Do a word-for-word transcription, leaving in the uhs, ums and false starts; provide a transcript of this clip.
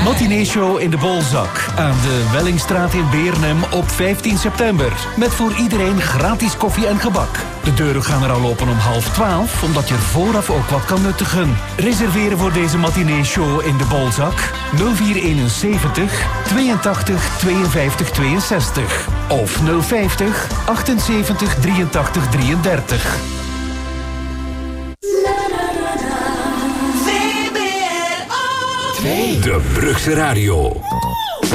Matinee-show in de Bolzak aan de Wellingstraat in Beernem op vijftien september. Met voor iedereen gratis koffie en gebak. De deuren gaan er al open om half twaalf, omdat je er vooraf ook wat kan nuttigen. Reserveren voor deze matinee-show in de Bolzak nul vier eenenzeventig tweeëntachtig tweeënvijftig tweeënzestig of nul vijftig achtenzeventig drieëntachtig drieëndertig. De Brugse Radio.